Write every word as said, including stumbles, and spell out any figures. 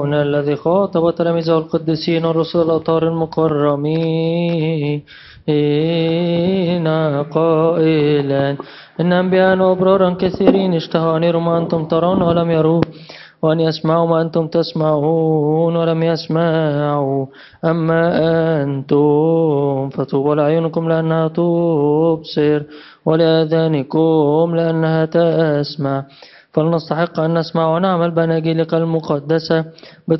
هنا الذي خاطب تلاميذه القديسين والرسل الأطهار المكرمين قائلا إن أنبياء وأبرارا كثيرين اشتهوا أن يروا ما أنتم ترون ولم يروا، وأن يسمعوا ما أنتم تسمعون ولم يسمعوا، أما أنتم فطوبى لأعينكم لأنها تبصر ولآذانكم لأنها تسمع. فلنستحق أن نسمع ونعمل بأناجيلك المقدسة